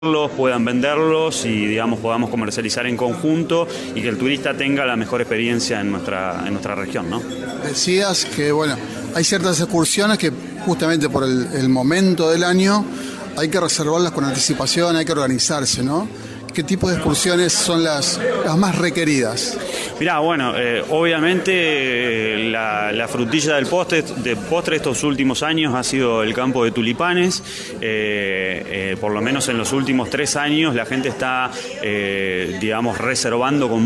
puedan venderlos y digamos podamos comercializar en conjunto y que el turista tenga la mejor experiencia en nuestra región, ¿no? Decías que bueno, hay ciertas excursiones que justamente por el momento del año hay que reservarlas con anticipación, hay que organizarse, ¿no? ¿Qué tipo de excursiones son las más requeridas? Mirá, bueno, obviamente la frutilla del postre estos últimos años ha sido el campo de tulipanes. Por lo menos en los últimos 3 años la gente está, digamos, reservando con